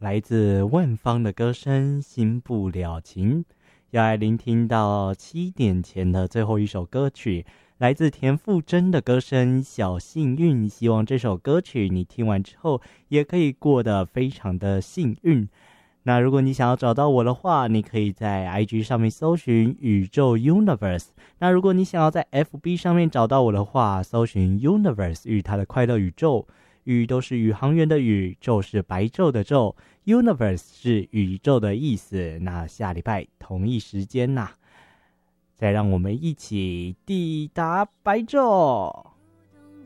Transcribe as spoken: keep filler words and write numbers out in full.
来自万芳的歌声，心不了情。要来聆听到七点前的最后一首歌曲，来自田馥甄的歌声《小幸运》。希望这首歌曲你听完之后，也可以过得非常的幸运。那如果你想要找到我的话，你可以在 I G 上面搜寻宇宙 Universe。那如果你想要在 F B 上面找到我的话，搜寻 Universe 与它的快乐宇宙。宇都是宇航员的宇，宙是白昼的昼， Universe 是宇宙的意思。那下礼拜同一时间呐、啊，再让我们一起抵达白昼。